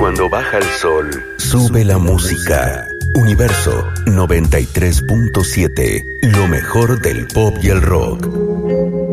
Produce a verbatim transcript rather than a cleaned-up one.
cuando baja el sol, sube la música. Universo noventa y tres punto siete, lo mejor del pop y el rock.